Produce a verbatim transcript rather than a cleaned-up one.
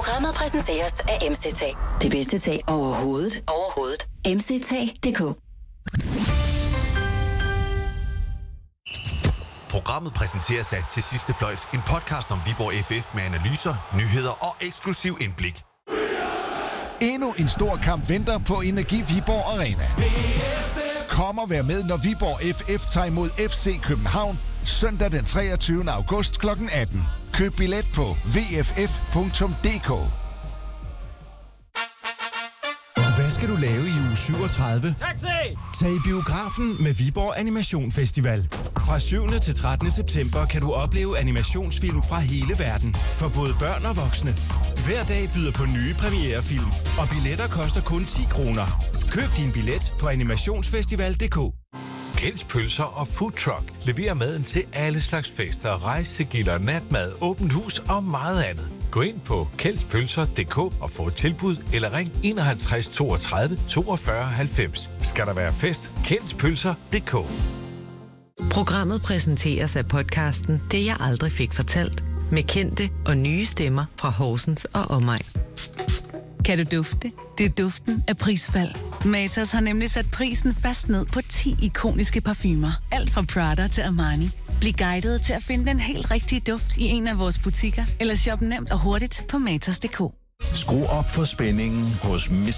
Programmet præsenteres af M C T. Det bedste tag overhovedet. Overhovedet. M C T punktum d k. Programmet præsenteres af Til Sidste Fløjt, en podcast om Viborg F F med analyser, nyheder og eksklusiv indblik. Endnu en stor kamp venter på Energi Viborg Arena. Kom og vær med, når Viborg F F tager imod F C København søndag den treogtyvende august klokken atten. Køb billet på v f f punktum d k. Hvad skal du lave i uge syvogtredive? Taxi! Tag i biografen med Viborg Animation Festival. Fra syvende til trettende september kan du opleve animationsfilm fra hele verden. For både børn og voksne. Hver dag byder på nye premierefilm. Og billetter koster kun ti kroner. Køb din billet på animationsfestival punktum d k. Kjelds Pølser og Food Truck leverer maden til alle slags fester, rejsegilder, natmad, åbent hus og meget andet. Gå ind på kjelds pølser punktum d k og få et tilbud, eller ring enoghalvtreds toogtredive toogfyrre halvfems. Skal der være fest? Kjelds Pølser punktum d k. Programmet præsenteres af podcasten Det jeg aldrig fik fortalt, med kendte og nye stemmer fra Horsens og omegn. Kan du dufte? Det er duften af prisfald. Matas har nemlig sat prisen fast ned på ti ikoniske parfumer. Alt fra Prada til Armani. Bliv guidet til at finde den helt rigtige duft i en af vores butikker, eller shop nemt og hurtigt på matas punktum d k. Skru op for spændingen hos